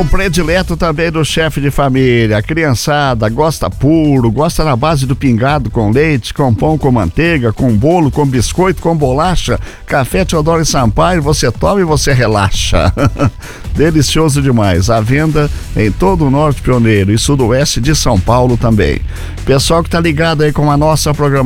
o predileto também do chefe de família. A criançada gosta puro, gosta na base do pingado com leite, com pão com manteiga, com bolo, com biscoito, com bolacha. Café Teodoro e Sampaio, você toma e você relaxa. Delicioso demais. À venda em todo o Norte Pioneiro e Sudoeste de São Paulo também. Pessoal que tá ligado aí com a nossa programação